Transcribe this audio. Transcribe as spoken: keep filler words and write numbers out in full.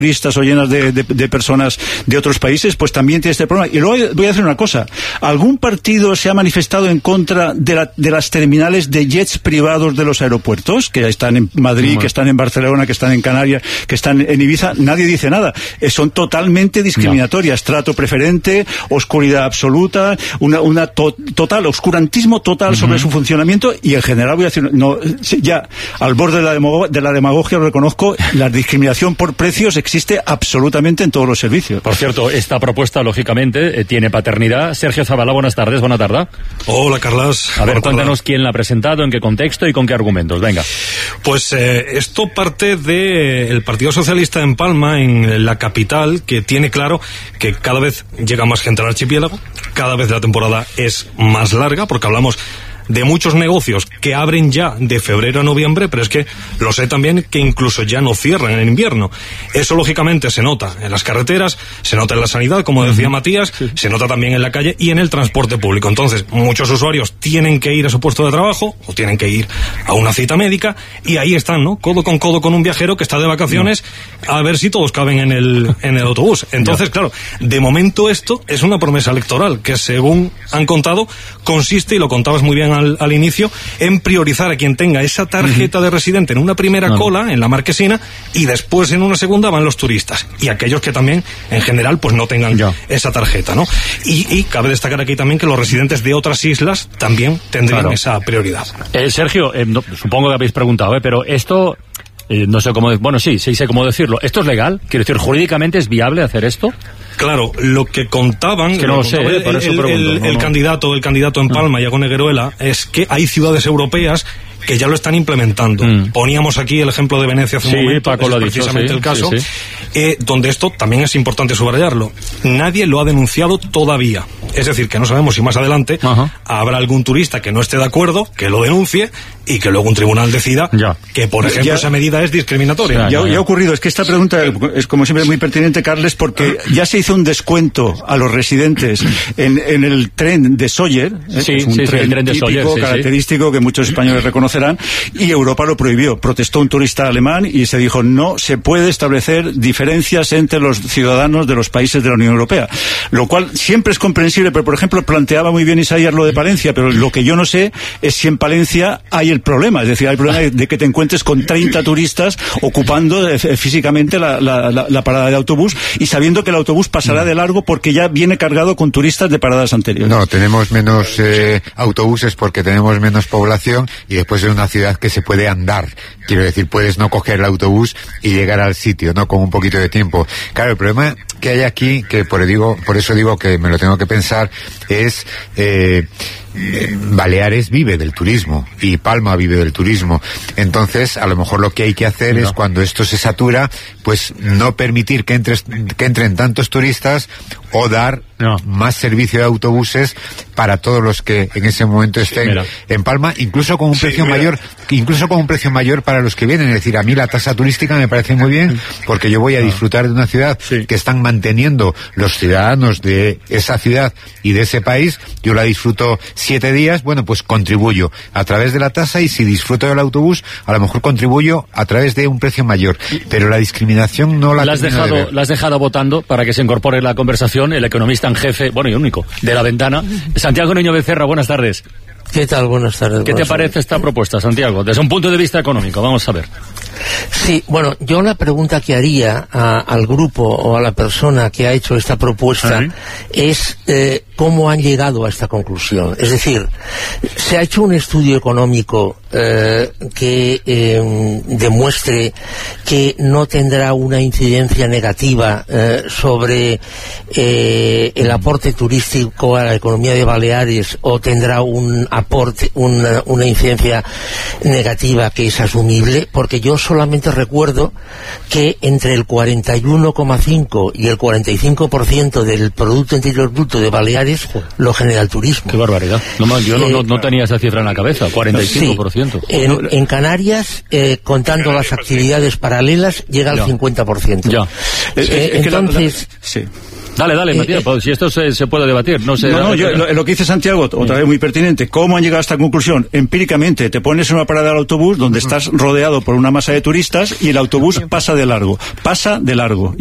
turistas o llenas de, de, de personas de otros países, pues también tiene este problema. Y luego voy a decir una cosa. ¿Algún partido se ha manifestado en contra de, la, de las terminales de jets privados de los aeropuertos, que están en Madrid, que están en Barcelona, que están en Canarias, que están en Ibiza? Nadie dice nada. Eh, son totalmente discriminatorias. No. Trato preferente, oscuridad absoluta, una, una to, total, oscurantismo total uh-huh. sobre su funcionamiento, y en general voy a decir, no, ya al borde de la, demago, de la demagogia lo reconozco, la discriminación por precios existe absolutamente en todos los servicios. Por cierto, esta propuesta, lógicamente, eh, tiene paternidad. Sergio Zavala, buenas tardes, buena tarde. Hola, Carlas. A ver, cuéntanos quién la ha presentado, en qué contexto y con qué argumentos. Venga. Pues eh, esto parte del Partido Socialista en Palma, en la capital, que tiene claro que cada vez llega más gente al archipiélago, cada vez la temporada es más larga, porque hablamos de muchos negocios que abren ya de febrero a noviembre, pero es que lo sé también que incluso ya no cierran en invierno. Eso lógicamente se nota en las carreteras, se nota en la sanidad, como decía uh-huh. Matías, sí. se nota también en la calle y en el transporte público. Entonces, muchos usuarios tienen que ir a su puesto de trabajo o tienen que ir a una cita médica, y ahí están, ¿no? Codo con codo con un viajero que está de vacaciones, no. a ver si todos caben en el, en el autobús. Entonces, no. claro, de momento esto es una promesa electoral que, según han contado, consiste, y lo contabas muy bien Al, al inicio, en priorizar a quien tenga esa tarjeta uh-huh. de residente en una primera no. cola, en la Marquesina, y después en una segunda van los turistas, y aquellos que también, en general, pues no tengan ya. esa tarjeta, ¿no? Y, y cabe destacar aquí también que los residentes de otras islas también tendrían claro. esa prioridad. Eh, Sergio, eh, no, supongo que habéis preguntado, ¿eh? pero esto... Eh, no sé cómo, bueno, sí, sí sé cómo decirlo. ¿Esto es legal? Quiero decir, ¿jurídicamente es viable hacer esto? Claro, lo que contaban, que no lo sé, el, eh, por eso el, pregunto, el, no, el no. candidato, el candidato en Palma, no. Iago Negueruela, es que hay ciudades europeas que ya lo están implementando. Mm. Poníamos aquí el ejemplo de Venecia hace un sí, momento, Paco es lo precisamente dicho, sí, el caso, sí, sí. Eh, donde esto también es importante subrayarlo. Nadie lo ha denunciado todavía. Es decir, que no sabemos si más adelante Ajá. habrá algún turista que no esté de acuerdo, que lo denuncie, y que luego un tribunal decida ya. que, por ejemplo, ya. esa medida es discriminatoria. Ya, ya, ya ha ocurrido. Es que esta pregunta es, como siempre, muy pertinente, Carles, porque ya se hizo un descuento a los residentes en, en el tren de Sóller, ¿eh? sí, es un sí, tren, sí, el tren de típico, Sóller, sí, característico, sí. que muchos españoles reconocerán, y Europa lo prohibió. Protestó un turista alemán y se dijo, no se puede establecer diferencias entre los ciudadanos de los países de la Unión Europea. Lo cual siempre es comprensible, pero, por ejemplo, planteaba muy bien Isaías lo de Palencia, pero lo que yo no sé es si en Palencia hay el problema, es decir, hay el problema de que te encuentres con treinta turistas ocupando eh, físicamente la, la, la, la parada de autobús, y sabiendo que el autobús pasará de largo porque ya viene cargado con turistas de paradas anteriores. No, tenemos menos eh, autobuses porque tenemos menos población, y después es una ciudad que se puede andar. Quiero decir, puedes no coger el autobús y llegar al sitio, ¿no? Con un poquito de tiempo. Claro, el problema que hay aquí, que por, digo, por eso digo que me lo tengo que pensar, es... Eh, Baleares vive del turismo y Palma vive del turismo. Entonces, a lo mejor lo que hay que hacer no. es, cuando esto se satura, pues no permitir que, entres, que entren tantos turistas, o dar no. más servicio de autobuses para todos los que en ese momento estén sí, en Palma, incluso con un sí, precio mira. mayor, incluso con un precio mayor para los que vienen. Es decir, a mí la tasa turística me parece muy bien, porque yo voy a disfrutar de una ciudad sí. que están manteniendo los ciudadanos de esa ciudad y de ese país. Yo la disfruto siete días, bueno, pues contribuyo a través de la tasa, y si disfruto del autobús, a lo mejor contribuyo a través de un precio mayor. Pero la discriminación no la... La has dejado, de la has dejado votando para que se incorpore en la conversación el economista en jefe, bueno y único, de La Ventana, Santiago Niño Becerra. Buenas tardes. ¿Qué tal? Buenas tardes. ¿Qué te parece esta propuesta, Santiago? Desde un punto de vista económico, vamos a ver. Sí, bueno, yo la pregunta que haría a, al grupo o a la persona que ha hecho esta propuesta ¿Ah, sí? es eh, cómo han llegado a esta conclusión. Es decir, se ha hecho un estudio económico eh, que eh, demuestre que no tendrá una incidencia negativa eh, sobre eh, el aporte turístico a la economía de Baleares, o tendrá un aporte, una, una incidencia negativa que es asumible, porque yo solamente recuerdo que entre el cuarenta y uno coma cinco y el cuarenta y cinco por ciento del Producto Interior Bruto de Baleares lo genera el turismo. ¡Qué barbaridad! No, yo no, no, no tenía esa cifra en la cabeza, cuarenta y cinco por ciento. Sí, en, en Canarias, eh, contando las actividades paralelas, llega al ya. cincuenta por ciento. Ya. Eh, eh, entonces... Sí. Dale, dale, Eh, Matías, eh, si esto se, se puede debatir, no sé. No, no, yo, lo, lo que dice Santiago, otra vez muy pertinente, ¿cómo han llegado a esta conclusión? Empíricamente, te pones en una parada del autobús donde estás rodeado por una masa de turistas y el autobús pasa de largo, pasa de largo.